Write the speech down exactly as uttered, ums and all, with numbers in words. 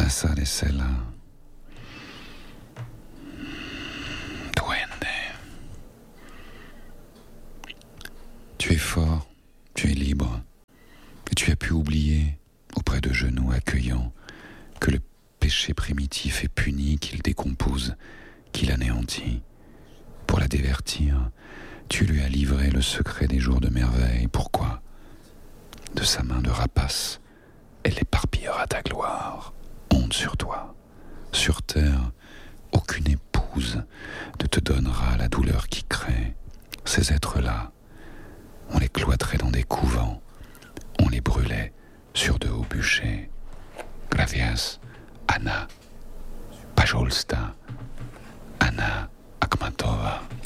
Casa de Sela. Duende. Tu es fort, tu es libre, et tu as pu oublier, auprès de genoux accueillants, que le péché primitif est puni, qu'il décompose, qu'il anéantit. Pour la divertir, tu lui as livré le secret des jours de merveille. Pourquoi ? De sa main de rapace, elle éparpillera ta gloire. Honte sur toi. Sur terre, aucune épouse ne te donnera la douleur qui crée. Ces êtres-là, on les cloîtrait dans des couvents, on les brûlait sur de hauts bûchers. Gracias, Anna Pajolsta, Anna Akhmatova.